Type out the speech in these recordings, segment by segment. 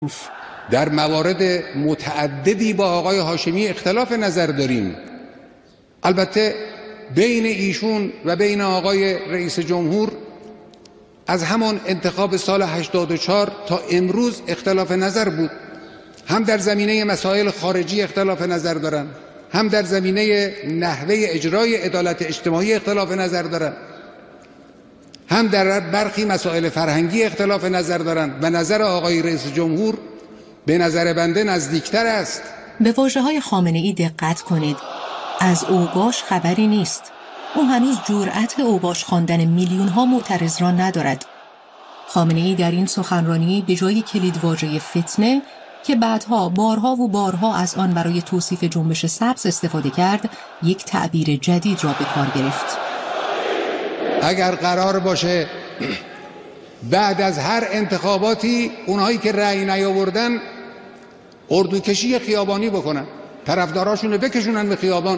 در موارد متعددی با آقای هاشمی اختلاف نظر داریم. البته بین ایشون و بین آقای رئیس جمهور از همان انتخاب سال 84 تا امروز اختلاف نظر بود. هم در زمینه مسائل خارجی اختلاف نظر دارن، هم در زمینه نحوه اجرای عدالت اجتماعی اختلاف نظر دارن، هم در برخی مسائل فرهنگی اختلاف نظر دارن و نظر آقای رئیس جمهور به نظر بنده نزدیکتر است. به واژه‌های خامنه‌ای دقت کنید. از اوباش خبری نیست. او هنوز جرأت اوباش خواندن میلیون‌ها معترض را ندارد. خامنه‌ای در این سخنرانی به جای کلیدواژه فتنه که بعدها بارها از آن برای توصیف جنبش سبز استفاده کرد، یک تعبیر جدید را به کار گرفت. اگر قرار باشه بعد از هر انتخاباتی اونهایی که رأی نیاوردن اردوکشی خیابانی بکنن، طرفداراشون رو بکشونن به خیابان،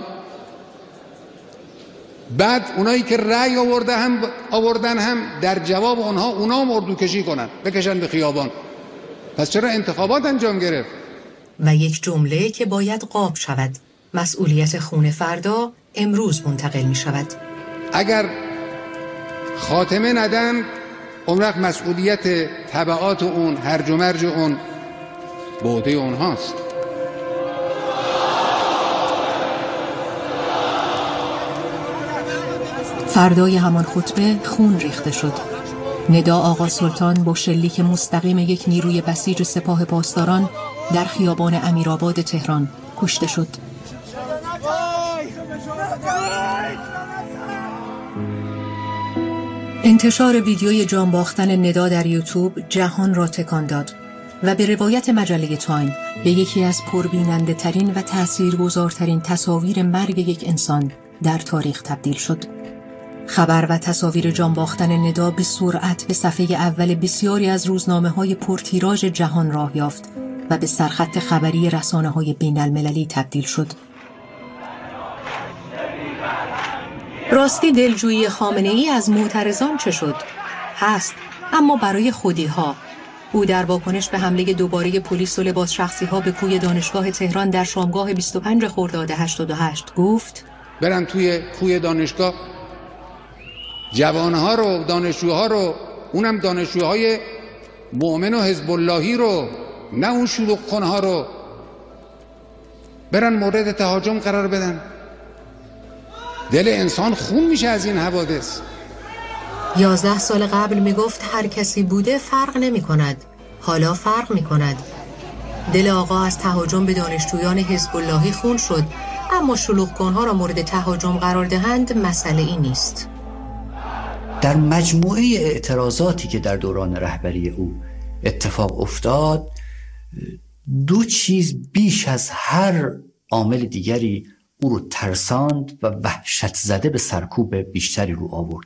بعد اونایی که رأی آوردن هم در جواب اونا هم اردوکشی کنن، بکشن به خیابان. پس چرا انتخابات انجام گرفت؟ و یک جمله که باید قاب شود: مسئولیت خون فردا امروز منتقل می شود. اگر خاتمه ندن، اون وقت مسئولیت تبعات اون، هرج و مرج اون به عهده اونهاست. فردای همان خطبه خون ریخته شد. ندا آقا سلطان با شلیک مستقیم یک نیروی بسیج سپاه پاسداران در خیابان امیرآباد تهران کشته شد. انتشار ویدیوی جان باختن ندا در یوتیوب جهان را تکان داد و به روایت مجله تایم به یکی از پربیننده ترین و تاثیرگذارترین تصاویر مرگ یک انسان در تاریخ تبدیل شد. خبر و تصاویر جان باختن ندا به سرعت به صفحه اول بسیاری از روزنامه‌های پرتیراژ جهان راه یافت و به سرخط خبری رسانه‌های بین‌المللی تبدیل شد. راستی دلجویی خامنه‌ای از معترضان چه شد؟ هست، اما برای خودی‌ها. او در واکنش به حمله دوباره پلیس و لباس شخصی‌ها به کوی دانشگاه تهران در شامگاه 25 خرداد 88 گفت: برن توی کوی دانشگاه جوانها رو، دانشجوها رو، اونم دانشجوهای مؤمن و حزب اللهی رو، نه اون شلوغ کنها رو، برن مورد تهاجم قرار بدن. دل انسان خون میشه از این حوادث. 11 سال قبل میگفت هر کسی بوده فرق نمی کند. حالا فرق می کند. دل آقا از تهاجم به دانشجویان حزب اللهی خون شد، اما شلوغ کنها را مورد تهاجم قرار دهند مسئله ای نیست. در مجموعه اعتراضاتی که در دوران رهبری او اتفاق افتاد، دو چیز بیش از هر عامل دیگری او رو ترساند و وحشت زده به سرکوب بیشتری رو آورد.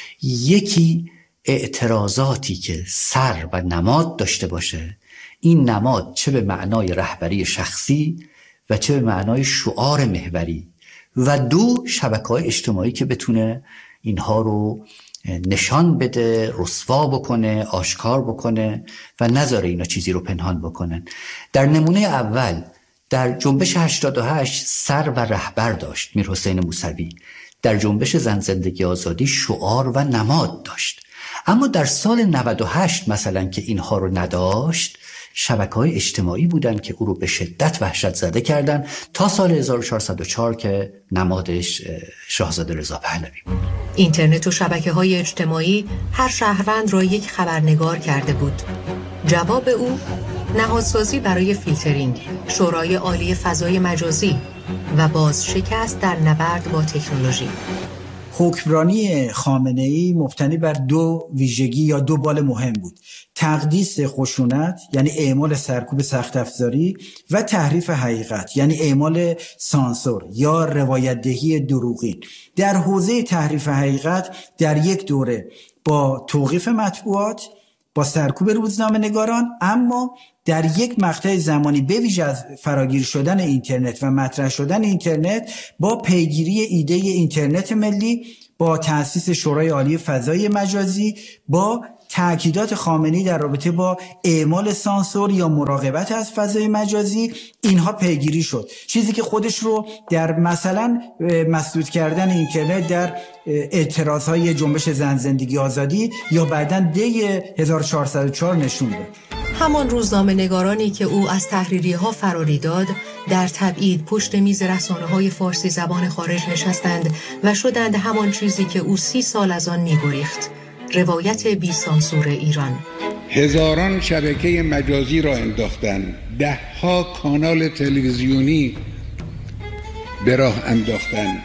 یکی اعتراضاتی که سر و نماد داشته باشه، این نماد چه به معنای رهبری شخصی و چه به معنای شعار محوری، و دو شبکه‌های اجتماعی که بتونه اینها رو نشان بده، رسوا بکنه، آشکار بکنه و نذاره اینا چیزی رو پنهان بکنن. در نمونه اول در جنبش 88 سر و رهبر داشت میرحسین موسوی، در جنبش زن زندگی آزادی شعار و نماد داشت. اما در سال 98 مثلا که اینها رو نداشت، شبکه‌های اجتماعی بودن که او رو به شدت وحشت زده کردن، تا سال 1404 که نمادش شاهزاده رضا پهلوی بود. اینترنت و شبکه‌های اجتماعی هر شهروند را یک خبرنگار کرده بود. جواب او نهادسازی برای فیلترینگ، شورای عالی فضای مجازی و بازشکست در نبرد با تکنولوژی. حکمرانی خامنه‌ای مبتنی بر دو ویژگی یا دو بال مهم بود: تقدیس خشونت یعنی اعمال سرکوب سخت افزاری و تحریف حقیقت یعنی اعمال سانسور یا روایت دهی دروغین. در حوزه تحریف حقیقت در یک دوره با توقیف مطبوعات، با سرکوب روزنامه نگاران، اما در یک مقطع زمانی به ویژه از فراگیر شدن اینترنت و مطرح شدن اینترنت با پیگیری ایده اینترنت ملی، با تأسیس شورای عالی فضای مجازی، با تأکیدات خامنه‌ای در رابطه با اعمال سانسور یا مراقبت از فضای مجازی اینها پیگیری شد، چیزی که خودش رو در مثلا مسدود کردن اینترنت در اعتراضهای جنبش زن زندگی آزادی یا بعداً دی 1404 نشون داد. همان روزنامه نگارانی که او از تحریریه‌ها فراری داد در تبعید پشت میز رسانه‌های فارسی زبان خارج نشستند و شدند همان چیزی که او 30 سال از آن می‌گریخت: روایت بی سانسور ایران. هزاران شبکه مجازی را انداختند، 10ها کانال تلویزیونی به راه انداختند،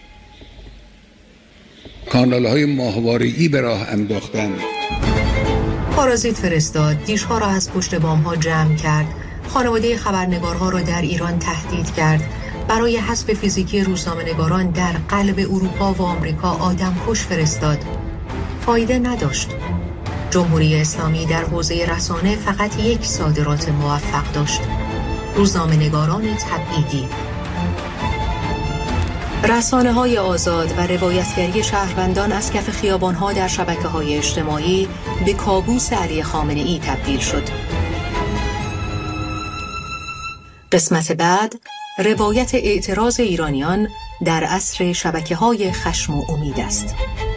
کانال‌های ماهواره‌ای به راه انداختند. پارازیت فرستاد، دیش‌ها را از پشت بام‌ها جمع کرد، خانواده خبرنگارها را در ایران تهدید کرد، برای حذف فیزیکی روزنامه‌نگاران در قلب اروپا و آمریکا آدمکش فرستاد. فایده نداشت. جمهوری اسلامی در حوزه رسانه فقط یک صادرات موفق داشت: روزنامه‌نگاران تبعیدی. رسانه‌های آزاد و روایتگری شهروندان از کف خیابان‌ها در شبکه‌های اجتماعی به کابوس علی خامنه‌ای تبدیل شد. قسمت بعد، روایت اعتراض ایرانیان در عصر شبکه‌های خشم و امید است.